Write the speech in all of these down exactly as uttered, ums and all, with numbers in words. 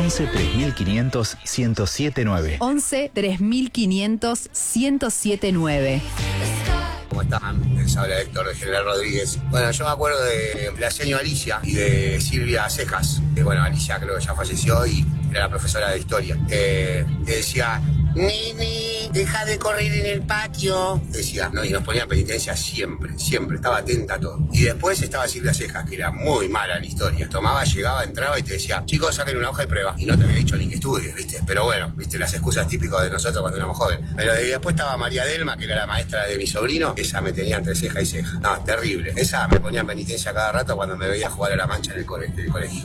once tres mil quinientos ciento siete nueve. once tres mil quinientos ciento siete nueve. ¿Cómo están? Les habla Héctor de General Rodríguez. Bueno, yo me acuerdo de la señora Alicia y de Silvia Cejas. Eh, bueno, Alicia creo que ya falleció y era la profesora de historia. Eh, que decía, Nini, deja de correr en el patio. Decía, no, y nos ponía penitencia siempre, siempre, estaba atenta a todo. Y después estaba Silvia Cejas, que era muy mala en historia. Tomaba, llegaba, entraba y te decía, chicos, saquen una hoja de prueba. Y no te había dicho ni que estudies, ¿viste? Pero bueno, ¿viste? Las excusas típicas de nosotros cuando éramos jóvenes. Pero después estaba María Delma, que era la maestra de mi sobrino. Esa me tenía entre ceja y ceja. No, terrible. Esa me ponía en penitencia cada rato cuando me veía jugar a la mancha en el colegio.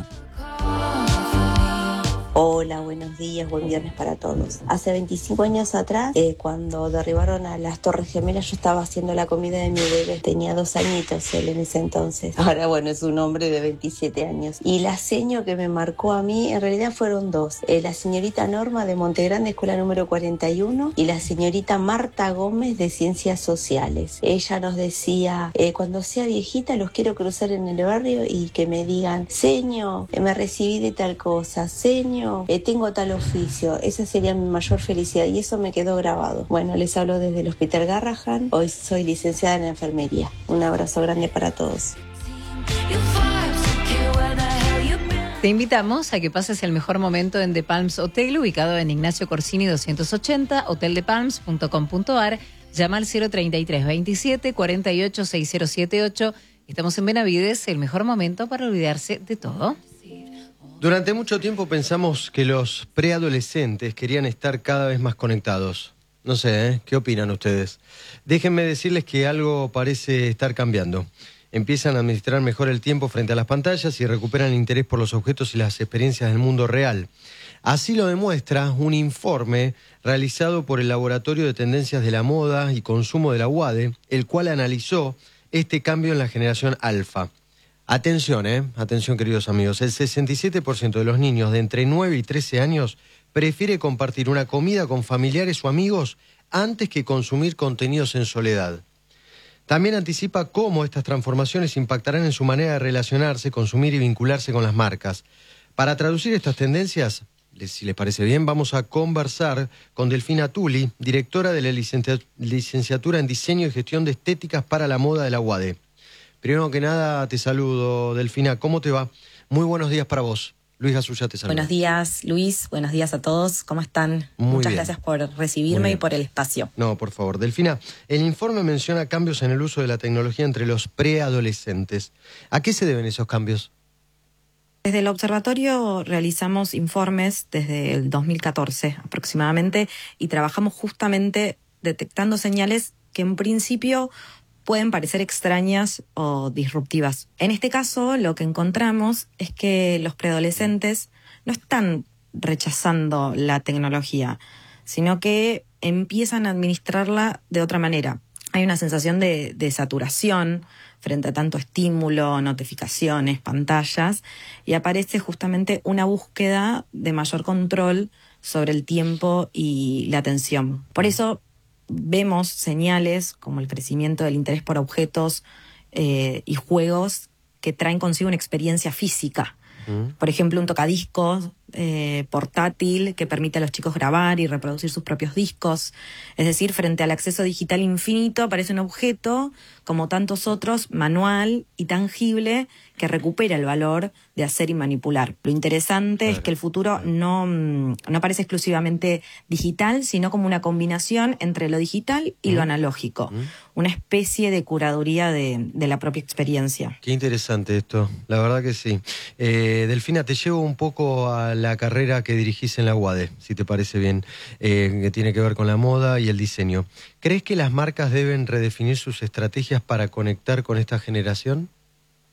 Hola, buenos días, buen viernes para todos. Hace veinticinco años atrás, eh, cuando derribaron a las Torres Gemelas, yo estaba haciendo la comida de mi bebé. Tenía dos añitos él en ese entonces. Ahora, bueno, es un hombre de veintisiete años. Y la seño que me marcó a mí, en realidad fueron dos. Eh, la señorita Norma de Montegrande, escuela número cuarenta y uno, y la señorita Marta Gómez de Ciencias Sociales. Ella nos decía, eh, cuando sea viejita los quiero cruzar en el barrio y que me digan, seño, eh, me recibí de tal cosa, seño, Eh, tengo tal oficio. Esa sería mi mayor felicidad y eso me quedó grabado. Bueno, les hablo desde el Hospital Garrahan. Hoy soy licenciada en enfermería. Un abrazo grande para todos. Te invitamos a que pases el mejor momento en The Palms Hotel, ubicado en Ignacio Corsini doscientos ochenta, hotel de palms punto com punto a r. Llama al cero treinta y tres veintisiete cuarenta y ocho sesenta setenta y ocho. Estamos en Benavides, el mejor momento para olvidarse de todo. Durante mucho tiempo pensamos que los preadolescentes querían estar cada vez más conectados. No sé, ¿eh? ¿Qué opinan ustedes? Déjenme decirles que algo parece estar cambiando. Empiezan a administrar mejor el tiempo frente a las pantallas y recuperan el interés por los objetos y las experiencias del mundo real. Así lo demuestra un informe realizado por el Laboratorio de Tendencias de la Moda y Consumo de la U A D E, el cual analizó este cambio en la generación alfa. Atención, eh, atención queridos amigos, el sesenta y siete por ciento de los niños de entre nueve y trece años prefiere compartir una comida con familiares o amigos antes que consumir contenidos en soledad. También anticipa cómo estas transformaciones impactarán en su manera de relacionarse, consumir y vincularse con las marcas. Para traducir estas tendencias, si les parece bien, vamos a conversar con Delfina Tulli, directora de la licenciatura en Diseño y Gestión de Estéticas para la Moda de la U A D E. Primero que nada, te saludo, Delfina. ¿Cómo te va? Muy buenos días para vos. Luis Gasulla te saluda. Buenos días, Luis. Buenos días a todos. ¿Cómo están? Muy Muchas bien. gracias por recibirme y por el espacio. No, por favor. Delfina, el informe menciona cambios en el uso de la tecnología entre los preadolescentes. ¿A qué se deben esos cambios? Desde el observatorio realizamos informes desde el dos mil catorce aproximadamente y trabajamos justamente detectando señales que en principio pueden parecer extrañas o disruptivas. En este caso, lo que encontramos es que los preadolescentes no están rechazando la tecnología, sino que empiezan a administrarla de otra manera. Hay una sensación de, de saturación frente a tanto estímulo, notificaciones, pantallas, y aparece justamente una búsqueda de mayor control sobre el tiempo y la atención. Por eso vemos señales como el crecimiento del interés por objetos eh, y juegos que traen consigo una experiencia física. Mm. Por ejemplo, un tocadiscos eh, portátil que permite a los chicos grabar y reproducir sus propios discos. Es decir, frente al acceso digital infinito aparece un objeto, como tantos otros, manual y tangible, que recupera el valor de hacer y manipular. Lo interesante claro. es que el futuro no, no parece exclusivamente digital, sino como una combinación entre lo digital y mm. lo analógico. Mm. Una especie de curaduría de, de la propia experiencia. Qué interesante esto, la verdad que sí. Eh, Delfina, te llevo un poco a la carrera que dirigís en la U A D E, si te parece bien, eh, que tiene que ver con la moda y el diseño. ¿Crees que las marcas deben redefinir sus estrategias para conectar con esta generación?